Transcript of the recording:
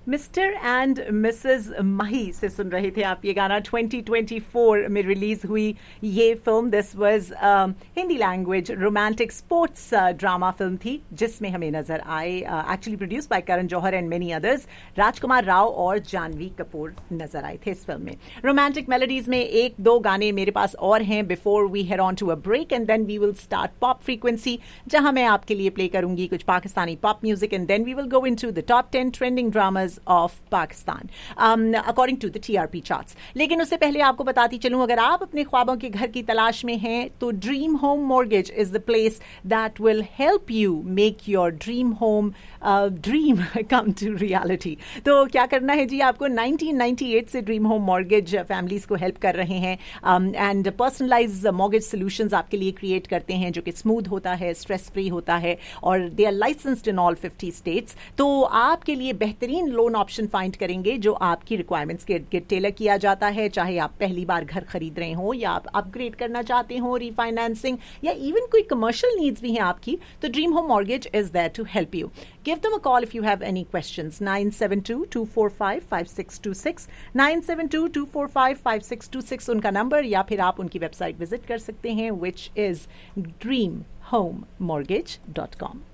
Mister and Mrs मही से सुन रहे थे आप ये गाना। 2024 में रिलीज हुई ये film. This was Hindi language romantic sports drama film थी, जिसमें हमें नजर आए, actually produce by Karan Johar and many others, राजकुमार राव और जानवी कपूर नजर आए थे इस फिल्म में। रोमांटिक मेलोडीज में एक दो गाने मेरे पास और हैं before we head on to a break, and then we will start pop frequency, जहां मैं आपके लिए प्ले करूंगी कुछ Pakistani pop music, and then we will go into the top 10 trending dramas of Pakistan according to the TRP charts। लेकिन उससे पहले आपको बताती चलूं, अगर आप अपने ख्वाबों के घर की तलाश में हैं तो dream home mortgage is the place that will help you make your dream home dream come to reality. तो क्या करना है जी, आपको 1998 से ड्रीम होम मॉर्गेज फैमिलीज को हेल्प कर रहे हैं एंड पर्सनलाइज मॉर्गेज सॉल्यूशंस आपके लिए क्रिएट करते हैं, जो कि स्मूथ होता है, स्ट्रेस फ्री होता है, और they are licensed in all 50 states. तो आपके लिए बेहतरीन लोन ऑप्शन फाइंड करेंगे जो आपकी रिक्वायरमेंट्स के टेलर किया जाता है, चाहे आप पहली बार घर खरीद रहे हो या आप अपग्रेड करना चाहते हो, रीफाइनेंसिंग, या इवन कोई कमर्शियल नीड्स भी हैं आपकी, तो dream home mortgage is there to help you. Give them a call if you have any questions. 972-245-5626, 972-245-5626 उनका नंबर, या फिर आप उनकी वेबसाइट विजिट कर सकते हैं, which is dreamhomemortgage.com।